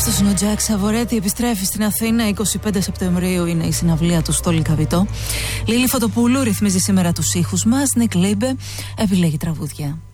Αυτός είναι ο Τζακ Σαβορέτη, επιστρέφει στην Αθήνα. 25 Σεπτεμβρίου είναι η συναυλία του στο Λυκαβητό. Λίλη Φωτοπούλου ρυθμίζει σήμερα τους ήχους μας. Νικ Λίμπε επιλέγει τραγούδια.